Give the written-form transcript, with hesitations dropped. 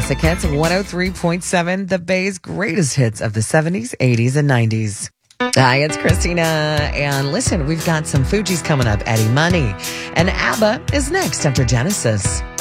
Classic Hits 103.7, the Bay's greatest hits of the 70s, 80s, and 90s. Hi, it's Christina. And listen, we've got some Fugees coming up. Eddie Money. And ABBA is next after Genesis.